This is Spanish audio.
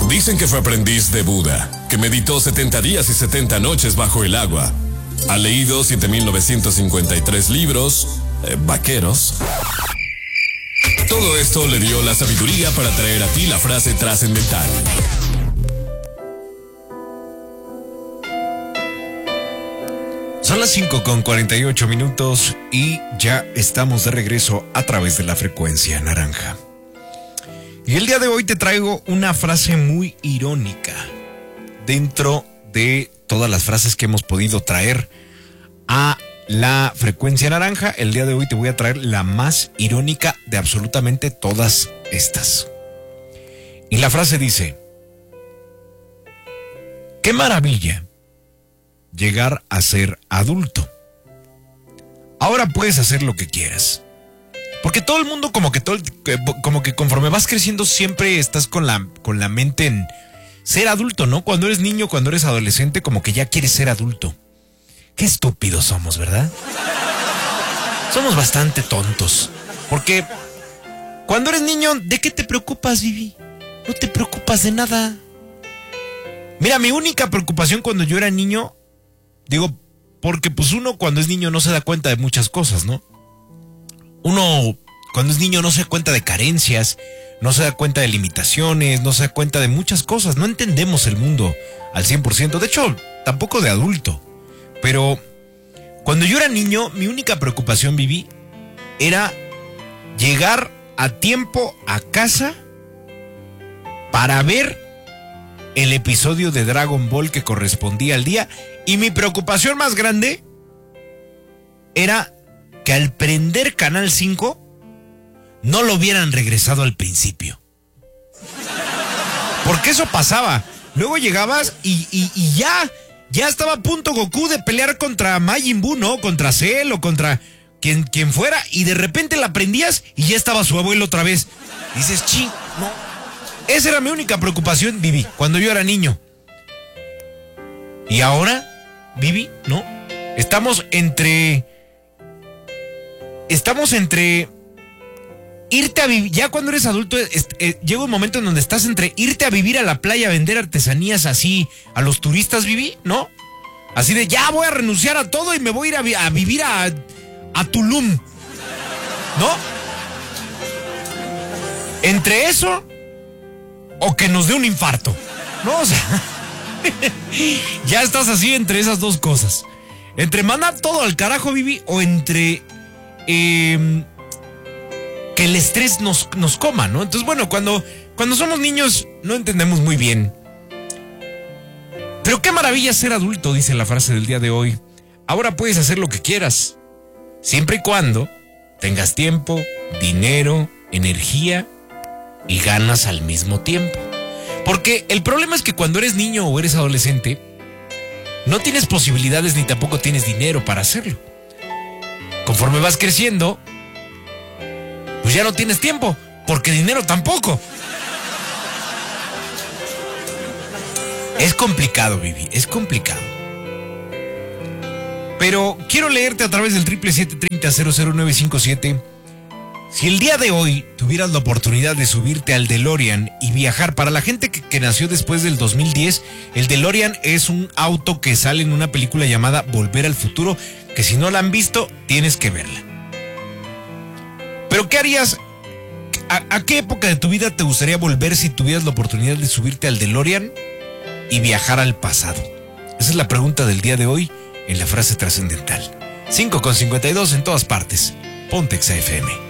Dicen que fue aprendiz de Buda, que meditó 70 días y 70 noches bajo el agua. Ha leído 7.953 libros, vaqueros. Todo esto le dio la sabiduría para traer a ti la frase trascendental. Son las 5:48 y ya estamos de regreso a través de la frecuencia naranja. Y el día de hoy te traigo una frase muy irónica dentro de todas las frases que hemos podido traer a la frecuencia naranja. El día de hoy te voy a traer la más irónica de absolutamente todas estas. Y la frase dice: ¡qué maravilla llegar a ser adulto! Ahora puedes hacer lo que quieras. Porque todo el mundo como que conforme vas creciendo siempre estás con la mente en ser adulto, ¿no? Cuando eres niño, cuando eres adolescente, como que ya quieres ser adulto. Qué estúpidos somos, ¿verdad? Somos bastante tontos. Porque cuando eres niño, ¿de qué te preocupas, Vivi? No te preocupas de nada. Mira, mi única preocupación cuando yo era niño, digo, porque pues uno cuando es niño no se da cuenta de muchas cosas, ¿no? Uno cuando es niño no se da cuenta de carencias, no se da cuenta de limitaciones, no se da cuenta de muchas cosas. No entendemos el mundo al 100%. De hecho, tampoco de adulto. Pero cuando yo era niño, mi única preocupación, Vivi, era llegar a tiempo a casa para ver el episodio de Dragon Ball que correspondía al día. Y mi preocupación más grande era que al prender Canal 5 no lo hubieran regresado al principio. Porque eso pasaba. Luego llegabas y ya estaba a punto Goku de pelear contra Majin Buu, ¿no? Contra Cell o contra quien fuera. Y de repente la prendías y ya estaba su abuelo otra vez. Y dices, ching, no. Esa era mi única preocupación, Vivi, cuando yo era niño. Y ahora, Vivi, ¿no? Estamos entre irte a vivir, ya cuando eres adulto, llega un momento en donde estás entre irte a vivir a la playa a vender artesanías así a los turistas, Vivi, ¿no? Así de, ya voy a renunciar a todo y me voy a ir a vivir a Tulum, ¿no? Entre eso o que nos dé un infarto, ¿no? O sea, ya estás así entre esas dos cosas. Entre mandar todo al carajo, Vivi, o entre que el estrés nos coma, ¿no? Entonces, bueno, cuando somos niños no entendemos muy bien. Pero qué maravilla ser adulto, dice la frase del día de hoy. Ahora puedes hacer lo que quieras, siempre y cuando tengas tiempo, dinero, energía y ganas al mismo tiempo. Porque el problema es que cuando eres niño o eres adolescente, no tienes posibilidades ni tampoco tienes dinero para hacerlo. Conforme vas creciendo, pues ya no tienes tiempo, porque dinero tampoco. Es complicado, Vivi, es complicado. Pero quiero leerte a través del 777-30-00957. Si el día de hoy tuvieras la oportunidad de subirte al DeLorean y viajar, para la gente que nació después del 2010, el DeLorean es un auto que sale en una película llamada Volver al Futuro, que si no la han visto, tienes que verla. Pero ¿qué harías? ¿A qué época de tu vida te gustaría volver si tuvieras la oportunidad de subirte al DeLorean y viajar al pasado? Esa es la pregunta del día de hoy en la frase trascendental. 5:52 en todas partes. Ponte Exa FM.